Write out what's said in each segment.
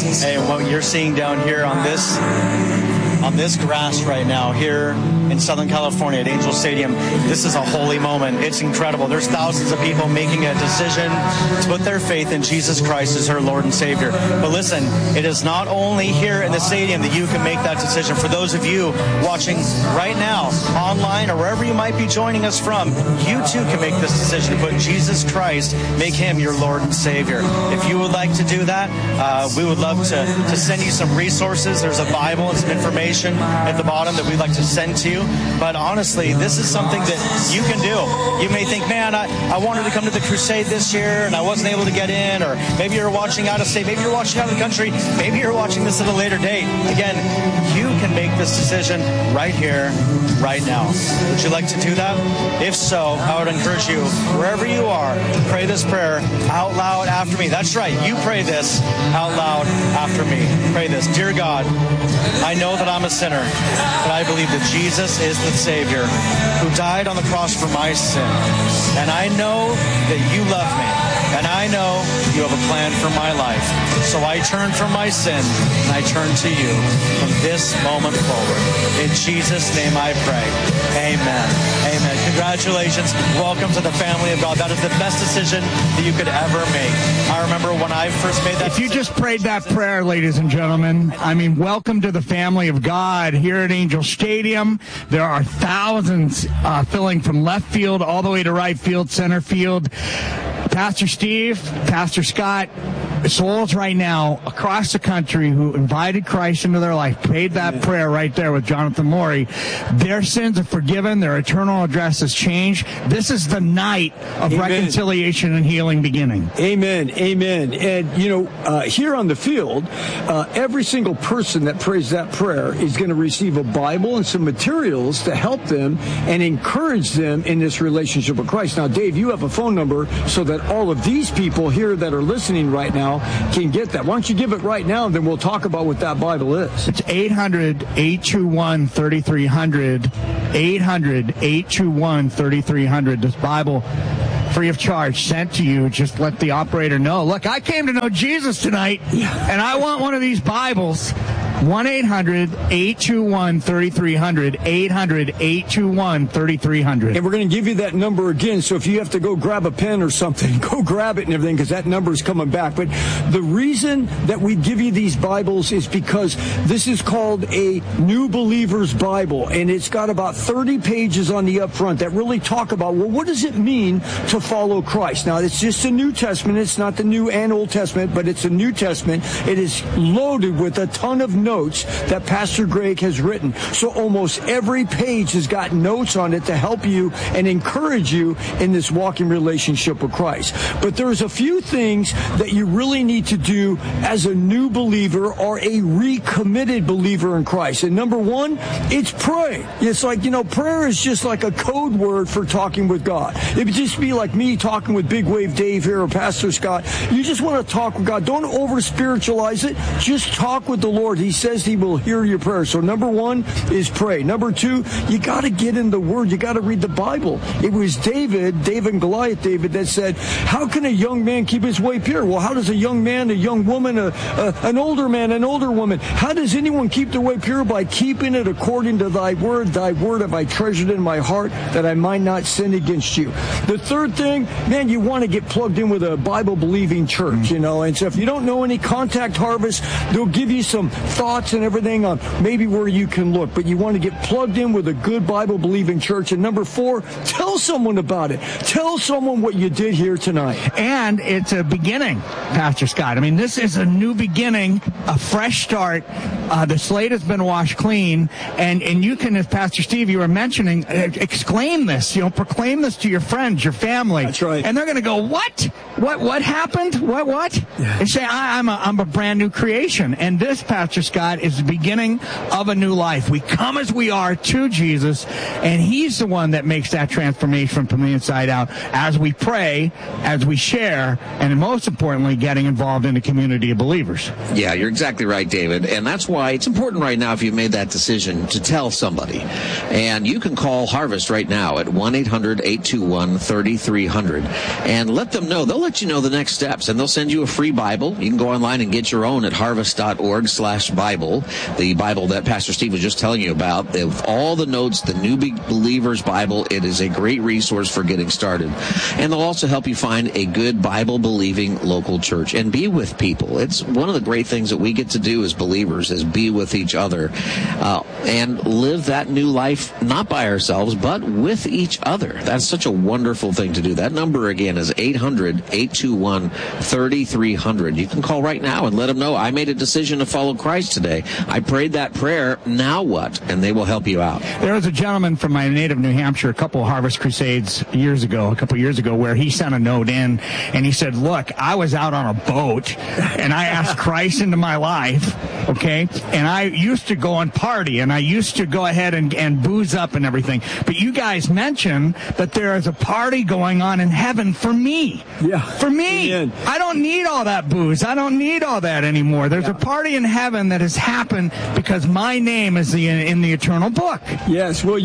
Hey, what you're seeing down here on this grass right now here in Southern California at Angel Stadium, this is a holy moment. It's incredible. There's thousands of people making a decision to put their faith in Jesus Christ as her Lord and Savior. But listen, it is not only here in the stadium that you can make that decision. For those of you watching right now, online or wherever you might be joining us from, you too can make this decision to put Jesus Christ, make him your Lord and Savior. If you would like to do that, we would love to send you some resources. There's a Bible and some information at the bottom that we'd like to send to you. But honestly, this is something that you can do. You may think, man, I wanted to come to the crusade this year and I wasn't able to get in, or maybe you're watching out of state, maybe you're watching out of the country, maybe you're watching this at a later date. Again, you can make this decision right here, right now. Would you like to do that? If so, I would encourage you, wherever you are, to pray this prayer out loud after me. That's right, you pray this out loud after me. Pray this. Dear God, I know that I'm a sinner, but I believe that Jesus is the Savior who died on the cross for my sin. And I know that you love me, and I know you have a plan for my life. So I turn from my sin, and I turn to you from this moment forward. In Jesus' name I pray. Amen. Amen. Congratulations. Welcome to the family of God. That is the best decision that you could ever make. I remember when I first made that decision. If you just prayed that prayer, ladies and gentlemen, I mean, welcome to the family of God here at Angel Stadium. There are thousands filling from left field all the way to right field, center field. Pastor Steve, Pastor Scott, souls right now across the country who invited Christ into their life, prayed that prayer right there with Jonathan Laurie. Their sins are forgiven. Their eternal address has changed. This is the night of reconciliation and healing beginning. Amen. Amen. And, here on the field, every single person that prays that prayer is going to receive a Bible and some materials to help them and encourage them in this relationship with Christ. Now, Dave, you have a phone number so that all of these people here that are listening right now can get that. Why don't you give it right now, and then we'll talk about what that Bible is. It's 800-821-3300. 800-821-3300. This Bible, free of charge, sent to you. Just let the operator know. Look, I came to know Jesus tonight, and I want one of these Bibles. 1-800-821-3300. 800-821-3300. And we're going to give you that number again, so if you have to go grab a pen or something, go grab it and everything, because that number is coming back. But the reason that we give you these Bibles is because this is called a New Believer's Bible, and it's got about 30 pages on the up front that really talk about, well, what does it mean to follow Christ? Now, it's just a New Testament. It's not the New and Old Testament, but it's a New Testament. It is loaded with a ton of notes that Pastor Greg has written. So almost every page has got notes on it to help you and encourage you in this walking relationship with Christ. But there's a few things that you really need to do as a new believer or a recommitted believer in Christ. And number one, it's pray. It's like, prayer is just like a code word for talking with God. It would just be like me talking with Big Wave Dave here or Pastor Scott. You just want to talk with God. Don't over-spiritualize it. Just talk with the Lord. He says he will hear your prayer. So number one is pray. Number two, you got to get in the Word. You got to read the Bible. It was David and Goliath, that said, how can a young man keep his way pure? Well, how does a young man, a young woman, an older man, an older woman, how does anyone keep their way pure? By keeping it according to thy word. Thy word have I treasured in my heart, that I might not sin against you. The third thing, man, you want to get plugged in with a Bible-believing church, and so if you don't know any, Contact Harvest. They'll give you some thoughts and everything on maybe where you can look, but you want to get plugged in with a good Bible-believing church. And number four, tell someone about it. Tell someone what you did here tonight. And it's a beginning, Pastor Scott. I mean, this is a new beginning, a fresh start. The slate has been washed clean, and you can, as Pastor Steve, you were mentioning, exclaim this, proclaim this to your friends, your family. That's right. And they're going to go, what? What happened? What? Yeah. And say, I'm a brand new creation. And this, Pastor Scott, Scott, is the beginning of a new life. We come as we are to Jesus, and he's the one that makes that transformation from the inside out as we pray, as we share, and most importantly, getting involved in a community of believers. Yeah, you're exactly right, David. And that's why it's important right now, if you've made that decision, to tell somebody. And you can call Harvest right now at 1-800-821-3300 and let them know. They'll let you know the next steps, and they'll send you a free Bible. You can go online and get your own at harvest.org/Bible, the Bible that Pastor Steve was just telling you about. They have all the notes, the New Believer's Bible. It is a great resource for getting started. And they'll also help you find a good Bible-believing local church and be with people. It's one of the great things that we get to do as believers is be with each other and live that new life, not by ourselves, but with each other. That's such a wonderful thing to do. That number, again, is 800-821-3300. You can call right now and let them know, I made a decision to follow Christ today. I prayed that prayer. Now what? And they will help you out. There was a gentleman from my native New Hampshire, a couple of Harvest Crusades a couple years ago, where he sent a note in, and he said, look, I was out on a boat, and I asked Christ into my life, okay? And I used to go and party, and I used to go ahead and booze up and everything. But you guys mentioned that there is a party going on in heaven for me. Yeah. For me. Amen. I don't need all that booze. I don't need all that anymore. There's a party in heaven that has happened because my name is in the eternal book. Yes. Well,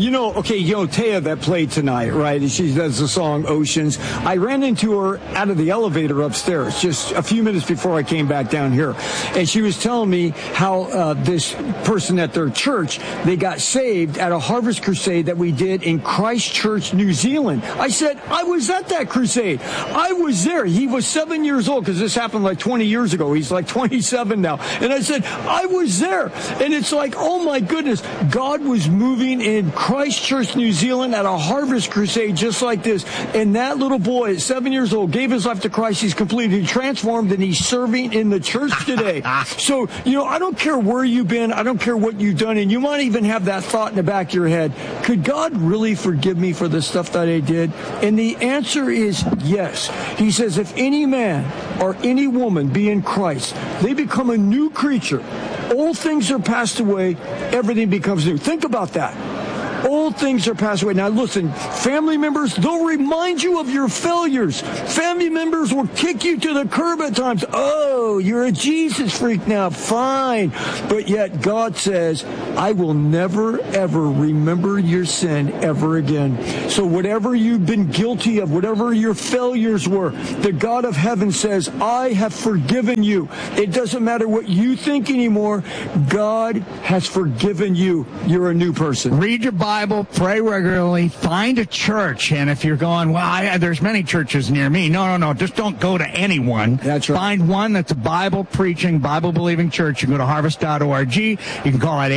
Taya that played tonight, right? She does the song Oceans. I ran into her out of the elevator upstairs just a few minutes before I came back down here. And she was telling me how this person at their church, they got saved at a Harvest Crusade that we did in Christchurch, New Zealand. I said, I was at that crusade. I was there. He was 7 years old because this happened like 20 years ago. He's like 27 now. And I said, I was there. And it's like, oh my goodness, God was moving in Christchurch, New Zealand at a Harvest Crusade just like this. And that little boy at 7 years old gave his life to Christ. He's completely transformed and he's serving in the church today. So, I don't care where you've been. I don't care what you've done. And you might even have that thought in the back of your head. Could God really forgive me for the stuff that I did? And the answer is yes. He says, if any man or any woman be in Christ, they become a new creature. Old things are passed away. Everything becomes new. Think about that. Old things are passed away. Now listen, family members, they'll remind you of your failures. Family members will kick you to the curb at times. Oh, you're a Jesus freak now. Fine. But yet God says, I will never, ever remember your sin ever again. So whatever you've been guilty of, whatever your failures were, the God of heaven says, I have forgiven you. It doesn't matter what you think anymore. God has forgiven you. You're a new person. Read your Bible, pray regularly, find a church. And if you're going, well, there's many churches near me. No. Just don't go to anyone. That's right. Find one that's a Bible-preaching, Bible-believing church. You can go to harvest.org. You can call at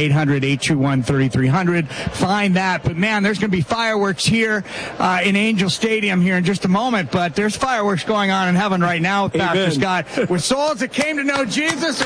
800-821-3300. Find that. But, man, there's going to be fireworks here in Angel Stadium here in just a moment. But there's fireworks going on in heaven right now, Pastor Scott, with souls that came to know Jesus.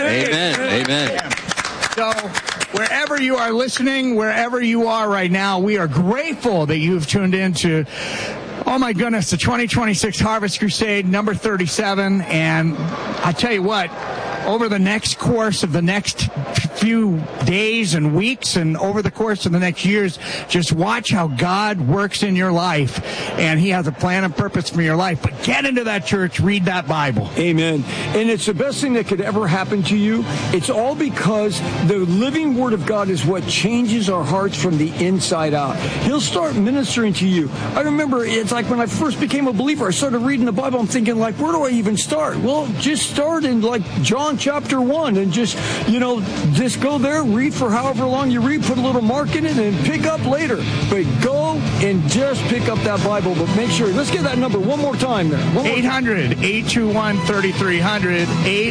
Amen. So wherever you are listening, wherever you are right now, we are grateful that you've tuned in to, oh my goodness, the 2026 Harvest Crusade, number 37. And I tell you what, over the next course of the next few days and weeks and over the course of the next years, just watch how God works in your life, and he has a plan and purpose for your life. But get into that church, read that Bible. Amen. And it's the best thing that could ever happen to you. It's all because the living Word of God is what changes our hearts from the inside out. He'll start ministering to you. I remember it's like when I first became a believer, I started reading the Bible. I'm thinking, like, where do I even start? Well, just start in like John chapter 1 and just go there, read for however long you read, put a little mark in it, and pick up later. But go and just pick up that Bible, but make sure. Let's get that number one more time there. 800-821-3300.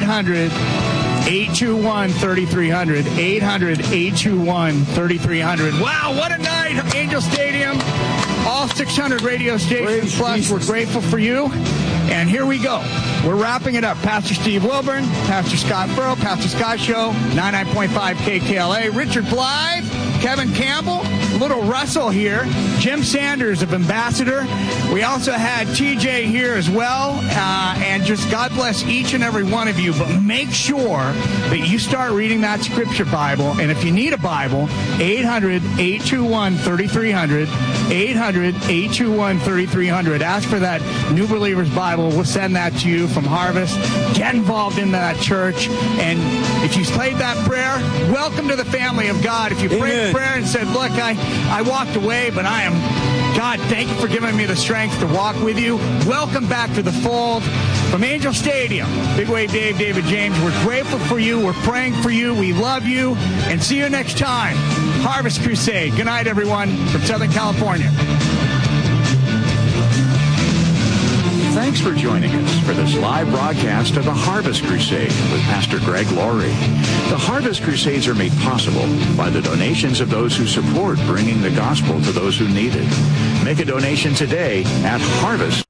800-821-3300. 800-821-3300. Wow, what a night, Angel Stadium. All 600 radio stations, plus we're grateful for you. And here we go. We're wrapping it up. Pastor Steve Wilburn, Pastor Scott Burrow, Pastor Scott Show, 99.5 KKLA, Richard Blythe, Kevin Campbell, little Russell here, Jim Sanders of Ambassador. We also had TJ here as well, and just God bless each and every one of you. But make sure that you start reading that Scripture Bible. And if you need a Bible, 800-821-3300, 800-821-3300. Ask for that New Believers Bible. We'll send that to you from Harvest. Get involved in that church. And if you prayed that prayer, welcome to the family of God. If you prayed the prayer and said, look, I walked away, but God, thank you for giving me the strength to walk with you. Welcome back to the fold. From Angel Stadium, Big Wave Dave, David James, we're grateful for you. We're praying for you. We love you. And see you next time. Harvest Crusade. Good night, everyone, from Southern California. Thanks for joining us for this live broadcast of the Harvest Crusade with Pastor Greg Laurie. The Harvest Crusades are made possible by the donations of those who support bringing the gospel to those who need it. Make a donation today at Harvest.